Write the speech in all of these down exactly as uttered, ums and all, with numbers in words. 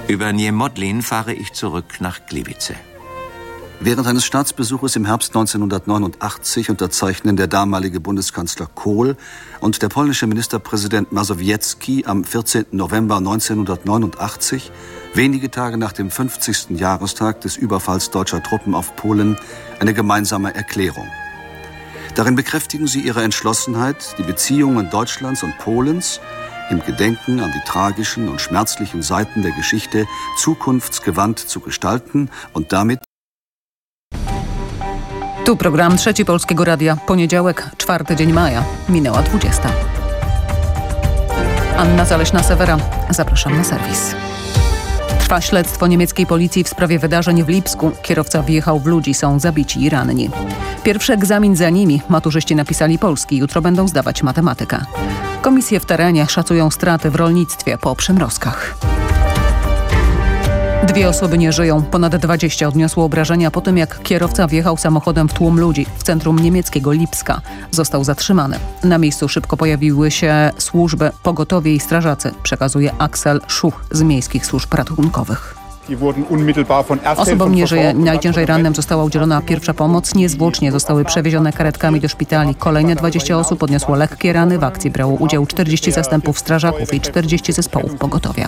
Über Niemodlin fahre ich zurück nach Gliwice. Während eines Staatsbesuches im Herbst neunzehnhundertneunundachtzig unterzeichnen der damalige Bundeskanzler Kohl und der polnische Ministerpräsident Mazowiecki am vierzehnten November neunzehnhundertneunundachtzig, wenige Tage nach dem fünfzigsten Jahrestag des Überfalls deutscher Truppen auf Polen, eine gemeinsame Erklärung. Darin bekräftigen sie ihre Entschlossenheit, die Beziehungen Deutschlands und Polens im Gedenken an die tragischen und schmerzlichen Seiten der Geschichte zukunftsgewandt zu gestalten und damit. Tu program Trzeci Polskiego Radia. Poniedziałek, czwarty dzień maja. Minęła dwudziesta. Anna Zaleśna-Sewera. Zapraszam na serwis. Trwa śledztwo niemieckiej policji w sprawie wydarzeń w Lipsku. Kierowca wjechał w ludzi, są zabici i ranni. Pierwszy egzamin za nimi. Maturzyści napisali polski, jutro będą zdawać matematykę. Komisje w terenie szacują straty w rolnictwie po przymrozkach. Dwie osoby nie żyją. Ponad dwadzieścia odniosło obrażenia po tym, jak kierowca wjechał samochodem w tłum ludzi w centrum niemieckiego Lipska. Został zatrzymany. Na miejscu szybko pojawiły się służby, pogotowie i strażacy, przekazuje Axel Schuch z Miejskich Służb Ratunkowych. Osobom nie żyje. Najciężej rannym została udzielona pierwsza pomoc. Niezwłocznie zostały przewiezione karetkami do szpitali. Kolejne dwadzieścia osób odniosło lekkie rany. W akcji brało udział czterdzieści zastępów strażaków i czterdzieści zespołów pogotowia.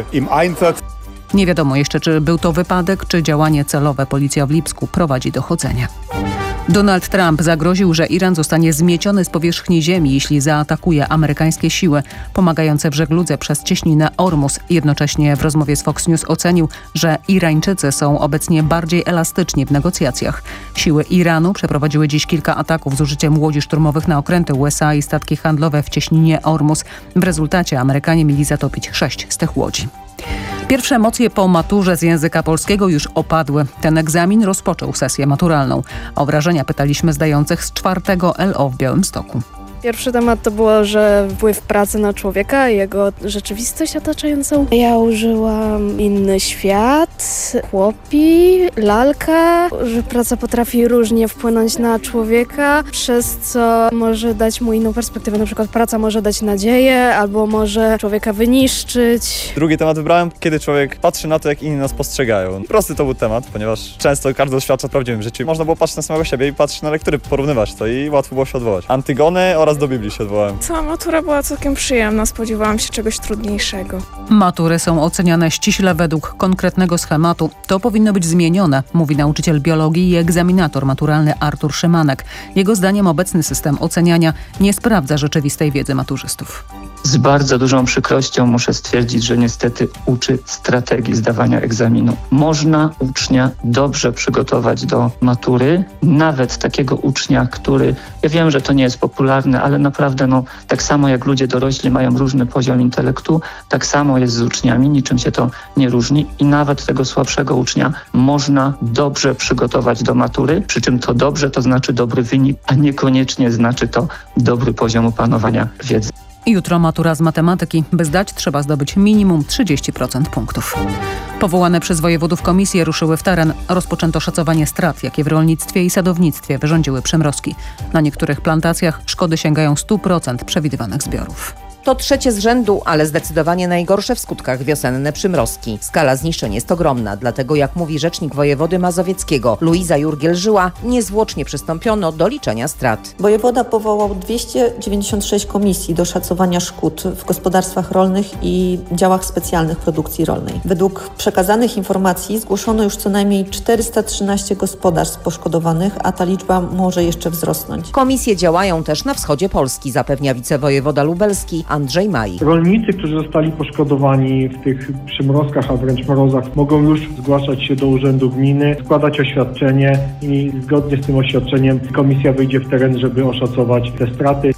Nie wiadomo jeszcze, czy był to wypadek, czy działanie celowe. Policja w Lipsku prowadzi dochodzenie. Donald Trump zagroził, że Iran zostanie zmieciony z powierzchni ziemi, jeśli zaatakuje amerykańskie siły pomagające w żegludze przez cieśninę Ormus. Jednocześnie w rozmowie z Fox News ocenił, że Irańczycy są obecnie bardziej elastyczni w negocjacjach. Siły Iranu przeprowadziły dziś kilka ataków z użyciem łodzi szturmowych na okręty U S A i statki handlowe w cieśninie Ormus. W rezultacie Amerykanie mieli zatopić sześć z tych łodzi. Pierwsze emocje po maturze z języka polskiego już opadły. Ten egzamin rozpoczął sesję maturalną. O wrażenia pytaliśmy zdających z czwartego L O w Białymstoku. Pierwszy temat to było, że wpływ pracy na człowieka i jego rzeczywistość otaczającą. Ja użyłam inny świat, chłopi, lalka, że praca potrafi różnie wpłynąć na człowieka, przez co może dać mu inną perspektywę. Na przykład praca może dać nadzieję, albo może człowieka wyniszczyć. Drugi temat wybrałem, kiedy człowiek patrzy na to, jak inni nas postrzegają. Prosty to był temat, ponieważ często każdy doświadcza w prawdziwym życiu. Można było patrzeć na samego siebie i patrzeć na lektury, porównywać to i łatwo było się odwołać. Antygony oraz do Biblii się odwołałem. Cała matura była całkiem przyjemna, spodziewałam się czegoś trudniejszego. Matury są oceniane ściśle według konkretnego schematu. To powinno być zmienione, mówi nauczyciel biologii i egzaminator maturalny Artur Szymanek. Jego zdaniem obecny system oceniania nie sprawdza rzeczywistej wiedzy maturzystów. Z bardzo dużą przykrością muszę stwierdzić, że niestety uczy strategii zdawania egzaminu. Można ucznia dobrze przygotować do matury, nawet takiego ucznia, który, ja wiem, że to nie jest popularne, ale naprawdę no, tak samo jak ludzie dorośli mają różny poziom intelektu, tak samo jest z uczniami, niczym się to nie różni i nawet tego słabszego ucznia można dobrze przygotować do matury, przy czym to dobrze to znaczy dobry wynik, a niekoniecznie znaczy to dobry poziom opanowania wiedzy. Jutro matura z matematyki. By zdać, trzeba zdobyć minimum trzydzieści procent punktów. Powołane przez wojewodów komisje ruszyły w teren. Rozpoczęto szacowanie strat, jakie w rolnictwie i sadownictwie wyrządziły przymrozki. Na niektórych plantacjach szkody sięgają stu procent przewidywanych zbiorów. To trzecie z rzędu, ale zdecydowanie najgorsze w skutkach wiosenne przymrozki. Skala zniszczeń jest ogromna, dlatego jak mówi rzecznik wojewody mazowieckiego Luiza Jurgiel-Żyła, niezwłocznie przystąpiono do liczenia strat. Wojewoda powołał dwieście dziewięćdziesiąt sześć komisji do szacowania szkód w gospodarstwach rolnych i działach specjalnych produkcji rolnej. Według przekazanych informacji zgłoszono już co najmniej czterysta trzynaście gospodarstw poszkodowanych, a ta liczba może jeszcze wzrosnąć. Komisje działają też na wschodzie Polski, zapewnia wicewojewoda lubelski Andrzej Maj. Rolnicy, którzy zostali poszkodowani w tych przymrozkach, a wręcz mrozach, mogą już zgłaszać się do urzędu gminy, składać oświadczenie i zgodnie z tym oświadczeniem komisja wyjdzie w teren, żeby oszacować te straty.